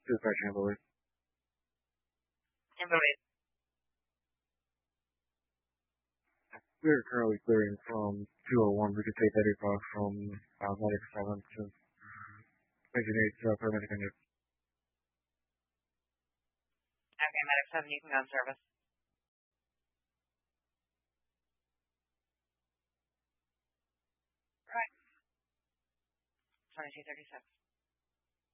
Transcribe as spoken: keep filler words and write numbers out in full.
Dispatch Ambulance. Ambulance. We're currently clearing from two oh one. We could take that across from uh, Medic seven to Engine eight uh, paramedic unit. Okay, Medic seven, you can go in service. Right. twenty-two thirty-six.